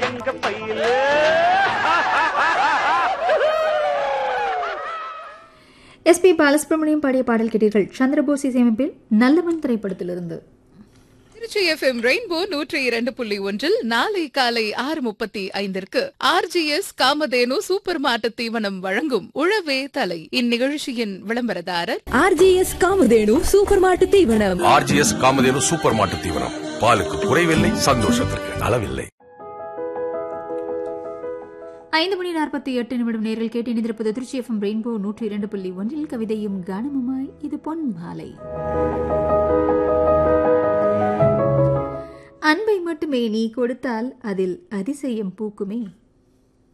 எங்க பையில. எஸ்பி பாலசுப்ரமணியம் பாடிய பாடல் கேட்டீர்கள். சந்திரபோஸ் இசையமைப்பில் நல்லவன் திரைப்படத்திலிருந்து. திருச்சி எஃப்எம் ரெயின்போ 102.1 நாளை காலை 6:35 ஆர்ஜிஎஸ் காமதேனு சூப்பர் மார்க்கெட் தீவனம் வழங்கும் உழவே தலை. இந்நிகழ்ச்சியின் விளம்பரதாரர் ஆர்ஜிஎஸ் காமதேனு சூப்பர் மார்க்கெட் தீவனம். ஆர்ஜிஎஸ் காமதேனு சூப்பர் மார்க்கெட் தீவனம். பாலுக்கு குறைவில்லை, சந்தோஷத்திற்கு அளவில்லை. 5:48 நேரில் கேட்டு இணைந்திருப்பது திருச்சி எஃப்எம் ரெயின்போ 102.1 கவிதையும் கானமுமாய். இது பொன் மாலை. அன்பை மட்டுமே நீ கொடுத்தால் அதில் அதிசயம் பூக்குமே.